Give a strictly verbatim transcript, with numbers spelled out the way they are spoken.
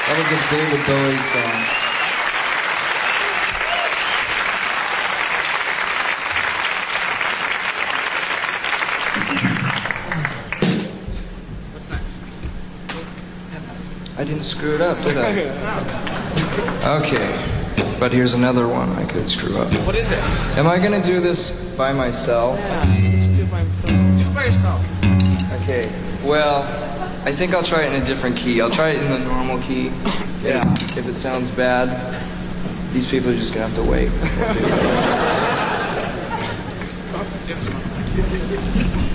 That was a David Bowie song. What's next? I didn't screw it up, did I? Okay, but here's another one I could screw up. What is it? Am I gonna do this by myself? Yeah, you should do it by yourself. Do it by yourself. Okay, well, I think I'll try it in a different key. I'll try it in the normal key. Yeah. If it sounds bad, these people are just gonna have to wait. Oh, do you have some?